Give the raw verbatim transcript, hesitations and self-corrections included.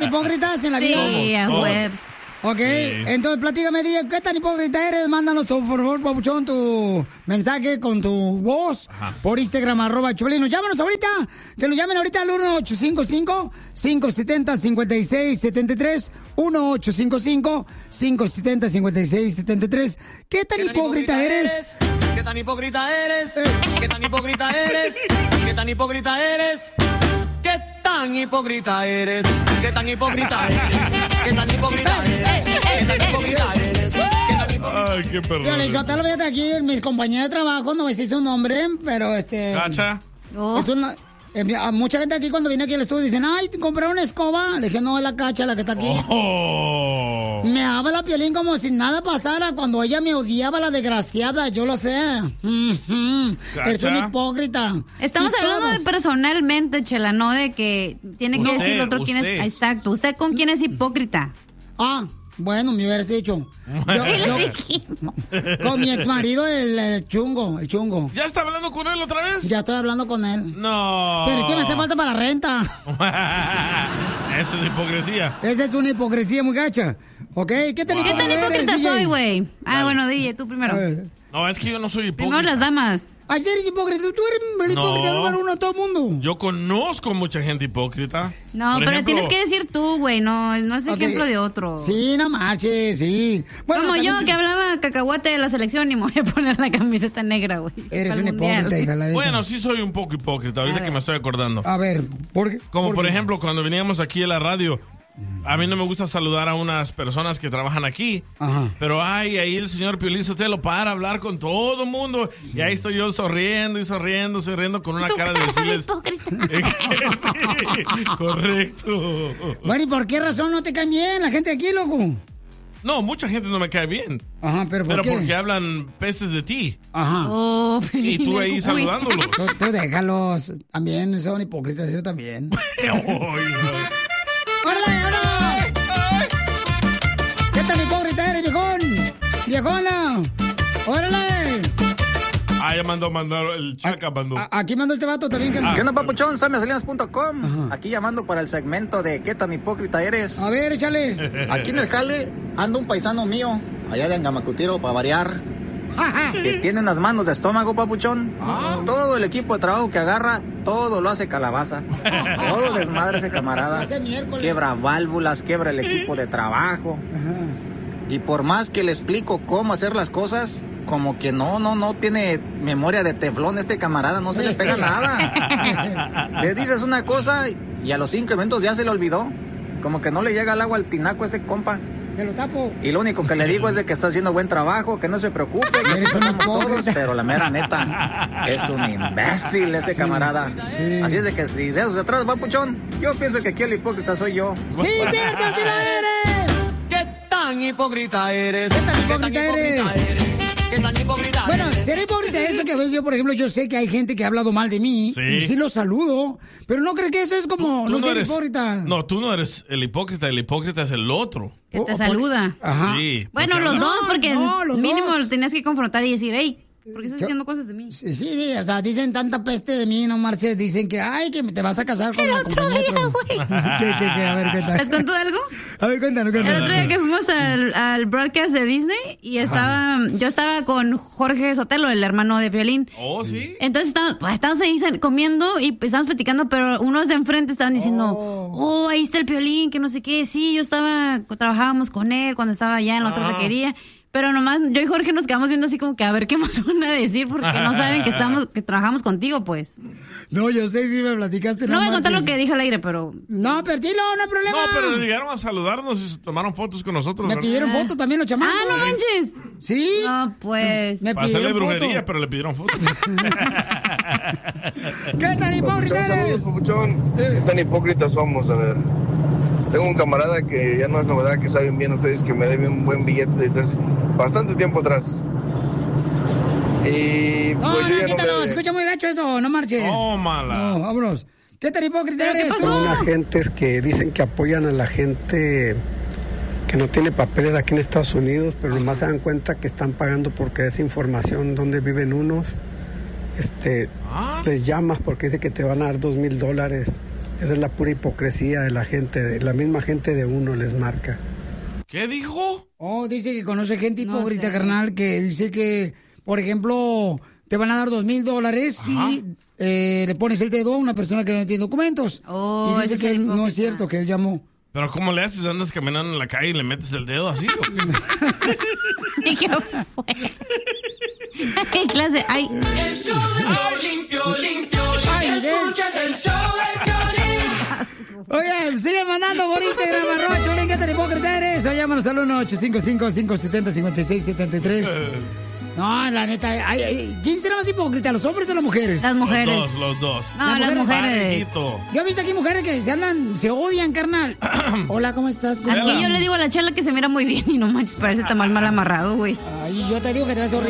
hipócritas en la vida? Sí, a webs. Ok, sí. Entonces platícame, D J, ¿qué tan hipócrita eres? Mándanos, por favor, papuchón, tu mensaje con tu voz. Ajá. Por Instagram, arroba Choplin. Llámanos ahorita, que nos llamen ahorita al uno ocho cinco cinco, cinco siete cero, cinco seis siete tres, uno ocho cinco cinco, cinco siete cero, cinco seis siete tres. ¿Qué tan, ¿Qué tan hipócrita, hipócrita eres? eres? ¿Qué tan hipócrita eres? ¿Qué tan hipócrita eres? ¿Qué tan hipócrita eres? ¿Qué tan hipócrita eres? ¿Qué tan hipócrita eres? ¿Qué tan hipócrita eres? ¿Qué tan hipócrita eres? Ay, qué perro. Yo te lo veo aquí, mis compañeros de trabajo, no me dice un nombre, pero este... ¿Cacha? Oh. Es una... Eh, mucha gente aquí cuando viene aquí al estudio dicen, ay, compré una escoba. Le dije, no, es la Cacha la que está aquí. Oh. Me habla Piolín como si nada pasara cuando ella me odiaba, la desgraciada, yo lo sé. Mm-hmm. Es un hipócrita. Estamos y hablando todos... de personalmente, Chela, no de que tiene que no, decir el otro quién es. Exacto, ¿usted con quién es hipócrita? Ah, bueno, me hubieras dicho. Yo, yo, con mi ex marido, el, el chungo, el chungo. ¿Ya está hablando con él otra vez? Ya estoy hablando con él. No. Pero es que me hace falta para la renta. Eso es hipocresía. Esa es una hipocresía muy gacha. ¿Ok? ¿Qué tan wow. hipócrita, ¿Qué tan hipócrita soy, güey? Ah, bueno, D J, tú primero. No, es que yo no soy hipócrita. Primero las damas. Ay, eres hipócrita. Tú eres el hipócrita no, número uno de todo el mundo. Yo conozco mucha gente hipócrita. No, Por pero ejemplo, tienes que decir tú, güey. No, no es okay. ejemplo de otro. Sí, no marches, sí. Bueno, Como también... yo, que hablaba cacahuate de la selección y me voy a poner la camiseta negra, güey. Eres un hipócrita, hija, la Bueno, sí soy un poco hipócrita, ahorita que me estoy acordando. A ver, ¿por qué? Como ¿por, por qué? ejemplo, cuando veníamos aquí a la radio... A mí no me gusta saludar a unas personas que trabajan aquí. Ajá. Pero ay, ahí el señor Piolín Sotelo para hablar con todo el mundo. Sí. Y ahí estoy yo sonriendo y sonriendo, sonriendo con una cara de decirles... Sí, correcto. Bueno, ¿y por qué razón no te caen bien la gente aquí, loco? No, mucha gente no me cae bien. Ajá, pero ¿por pero qué? porque hablan pestes de ti. Ajá. Oh, y tú ahí saludándolos. Tú, tú déjalos. También son hipócritas, yo también. ¡Órale, órale! ¿Qué tan hipócrita eres, viejón? ¡Viejona! ¡Órale! Ah, ya mandó, mandó, el Chaca mandó. A, aquí mandó este vato también. Que... ¿Qué onda, papuchón? Sammy Salinas punto com. Aquí llamando para el segmento de ¿qué tan hipócrita eres? A ver, échale. Aquí en el jale anda un paisano mío, allá de Angamacutiro, para variar, que tiene unas manos de estómago, papuchón. Ah. Todo el equipo de trabajo que agarra, todo lo hace calabaza. Todo desmadre ese camarada. Hace miércoles. Quiebra válvulas, quiebra el equipo de trabajo. Ajá. Y por más que le explico cómo hacer las cosas, como que no, no, no tiene memoria de teflón este camarada, no se le pega nada. Le dices una cosa y a los cinco minutos ya se le olvidó. Como que no le llega el agua al tinaco a ese compa. Te lo tapo. Y lo único que le digo es de que está haciendo buen trabajo, que no se preocupe, que eres un todos, pero la mera neta, es un imbécil ese sí, camarada. Sí. Así es de que si de eso se trata, papuchón, yo pienso que aquí el hipócrita soy yo. ¡Sí, cierto, sí lo eres! ¿Qué tan hipócrita eres? ¿Qué tan hipócrita, ¿Qué tan hipócrita eres? eres? ¿Qué tan hipócrita Bueno, eres? ser hipócrita es eso que a veces yo, por ejemplo, yo sé que hay gente que ha hablado mal de mí sí. y sí lo saludo, pero no creo que eso es como tú, tú no, no ser eres, hipócrita. No, tú no eres el hipócrita, el hipócrita es el otro. Que te saluda. Ajá. Sí. Bueno, los no, dos, porque no, los mínimo dos. lo tenías que confrontar y decir, hey, ¿por qué estás diciendo cosas de mí? Sí, sí, o sea, dicen tanta peste de mí, no marches, dicen que, ay, que te vas a casar con el la otro día, güey. ¿Qué, qué, qué? A ver, cuéntame. ¿Les cuento algo? A ver, cuéntanos, cuéntanos. El otro día que fuimos al, al broadcast de Disney y estaba, Ajá. yo estaba con Jorge Sotelo, el hermano de Piolín. Oh, ¿sí? Entonces estábamos, pues, estábamos ahí comiendo y estábamos platicando, pero unos de enfrente estaban diciendo, oh. oh, ahí está el Piolín, que no sé qué. Sí, yo estaba, trabajábamos con él cuando estaba allá en la otra taquería. Pero nomás yo y Jorge nos quedamos viendo así como que a ver qué más van a decir porque no saben que estamos que trabajamos contigo, pues. No, yo sé si me platicaste. No, no voy a contar lo que dije al aire, pero... No, pero dilo, no hay problema. No, pero llegaron a saludarnos y tomaron fotos con nosotros. Me ¿verdad? pidieron fotos también los chamacos. Ah, no manches. Sí. No, pues... Me Para pidieron hacerle brujería, foto. pero le pidieron fotos. ¿Qué tan hipócrita eres? Papuchón, ¿qué tan hipócritas somos? A ver. Tengo un camarada que ya no es novedad, que saben bien ustedes que me debe un buen billete desde hace bastante tiempo atrás. Y no, pues no, yo quítalo, no me... escucha muy gacho eso, no marches. Oh, mala. No, vámonos. ¿Qué tan hipócrita eres? ¿Qué pasó? Son agentes que dicen que apoyan a la gente que no tiene papeles aquí en Estados Unidos, pero nomás se dan cuenta que están pagando porque es información donde viven unos. Este, ¿Ah? Les llamas porque dice que te van a dar dos mil dólares Esa es la pura hipocresía de la gente, de la misma gente de uno les marca. ¿Qué dijo? Oh, dice que conoce gente No hipócrita, sé. carnal, que dice que, por ejemplo, te van a dar dos mil dólares si eh, le pones el dedo a una persona que no tiene documentos. Oh, y dice ese que es el él- no es hipócrita. cierto, que él llamó. ¿Pero cómo le haces? ¿Andas caminando en la calle y le metes el dedo así? ¿O qué? ¿Y qué fue? ¿Qué clase? Ay, El show de Piolín, Piolín, Piolín. Ay, Miguel. Escuchas el show de Piolín. Oye, sigan mandando por Instagram, arroba Chulín, ¿qué tan hipócrita eres? O llámanos al uno ocho cinco cinco, cinco siete cero, cinco seis siete tres. No, la neta, ay, ay, ¿quién será más hipócrita, los hombres o las mujeres? las mujeres. Los dos, los dos. No, las mujeres. Parejito. Yo he visto aquí mujeres que se andan, se odian, carnal. Hola, ¿cómo estás? Aquí yo le digo a la chela que se mira muy bien y no manches, parece tamal mal amarrado, güey. Ay, yo te digo que te ves horrible.